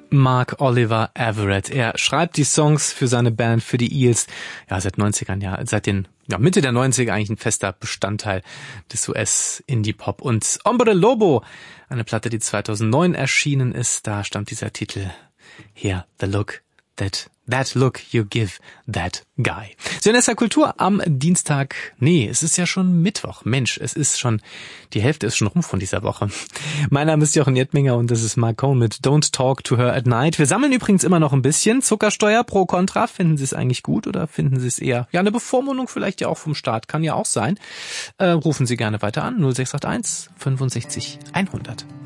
Mark Oliver Everett. Er schreibt die Songs für seine Band, für die Eels, ja, seit Mitte der 90er eigentlich ein fester Bestandteil des US-Indie-Pop. Und Hombre Lobo, eine Platte, die 2009 erschienen ist, da stammt dieser Titel her, The Look That Look You Give That Guy. Silvester Kultur am Dienstag. Nee, es ist ja schon Mittwoch. Mensch, die Hälfte ist schon rum von dieser Woche. Mein Name ist Jochen Jettminger und das ist Mark Cohn mit Don't Talk to Her at Night. Wir sammeln übrigens immer noch ein bisschen Zuckersteuer pro Kontra. Finden Sie es eigentlich gut oder finden Sie es eher, eine Bevormundung vielleicht ja auch vom Staat? Kann ja auch sein. Rufen Sie gerne weiter an. 0681 65 100.